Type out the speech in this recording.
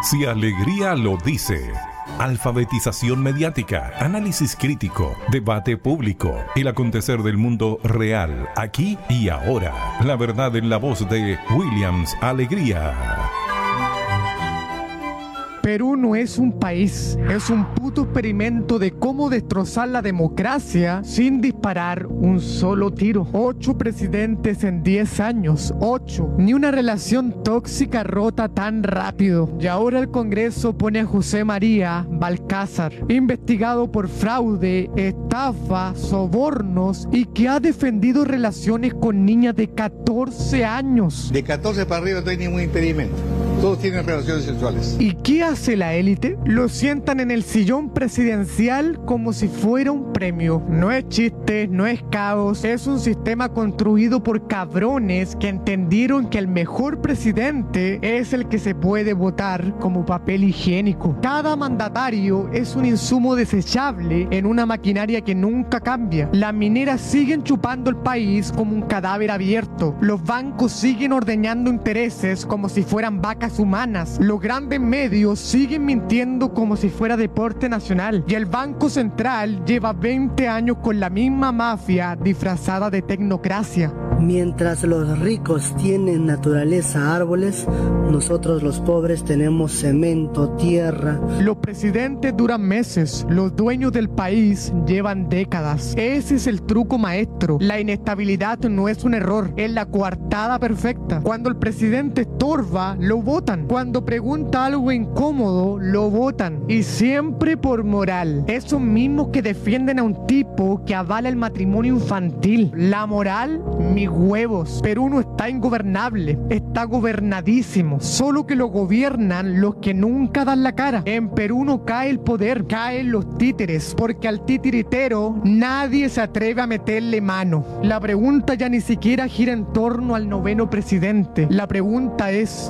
Si Alegría lo dice. Alfabetización mediática, análisis crítico, debate público, el acontecer del mundo real, aquí y ahora. La verdad en la voz de Williams Alegría. Perú no es un país, es un puto experimento de cómo destrozar la democracia sin disparar un solo tiro. 8 presidentes en 10 años, 8. Ni una relación tóxica rota tan rápido. Y ahora el Congreso pone a José María Balcázar, investigado por fraude, estafa, sobornos y que ha defendido relaciones con niñas de 14 años. De 14 para arriba no hay ningún impedimento. Todos tienen relaciones sexuales. ¿Y qué hace la élite? Lo sientan en el sillón presidencial como si fuera un premio. No es chiste, no es caos, es un sistema construido por cabrones que entendieron que el mejor presidente es el que se puede votar como papel higiénico. Cada mandatario es un insumo desechable en una maquinaria que nunca cambia. Las mineras siguen chupando el país como un cadáver abierto. Los bancos siguen ordeñando intereses como si fueran vacas humanas. Los grandes medios siguen mintiendo como si fuera deporte nacional. Y el Banco Central lleva 20 años con la misma mafia disfrazada de tecnocracia. Mientras los ricos tienen naturaleza, árboles, nosotros los pobres tenemos cemento, tierra. Los presidentes duran meses, los dueños del país llevan décadas. Ese es el truco maestro. La inestabilidad no es un error, es la coartada perfecta. Cuando el presidente estorba, lo votan. Cuando pregunta algo incómodo, lo votan. Y siempre por moral. Esos mismos que defienden a un tipo que avala el matrimonio infantil. La moral, mis huevos. Perú no está ingobernable, está gobernadísimo. Solo que lo gobiernan los que nunca dan la cara. En Perú no cae el poder, caen los títeres, porque al titiritero nadie se atreve a meterle mano. La pregunta ya ni siquiera gira en torno al 9º presidente. La pregunta es,